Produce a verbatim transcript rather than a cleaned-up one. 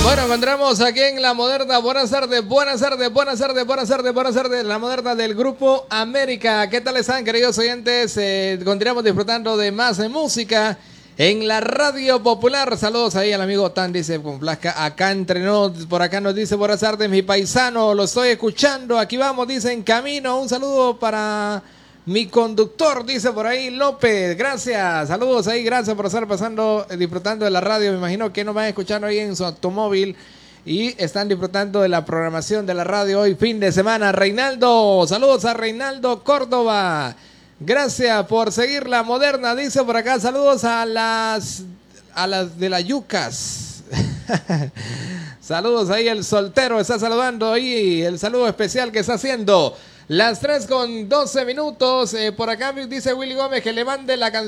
Bueno, encontramos aquí en La Moderna. Buenas tardes, buenas tardes, buenas tardes, buenas tardes, buenas tardes. La Moderna del Grupo América. ¿Qué tal están, queridos oyentes? Eh, continuamos disfrutando de más eh, música en la Radio Popular. Saludos ahí al amigo Tan, dice con Blasca. Acá entrenó, por acá nos dice buenas tardes, mi paisano. Lo estoy escuchando. Aquí vamos, dice en camino. Un saludo para mi conductor, dice por ahí López. Gracias, saludos ahí, gracias por estar pasando, disfrutando de la radio. Me imagino que nos van escuchando ahí en su automóvil y están disfrutando de la programación de la radio hoy, fin de semana. Reinaldo, saludos a Reinaldo Córdoba. Gracias por seguir La Moderna, dice por acá. Saludos a las, a las de las yucas. Saludos ahí, el soltero está saludando ahí, el saludo especial que está haciendo. Las tres con doce minutos, eh, por acá dice Willy Gómez que le mande la canción.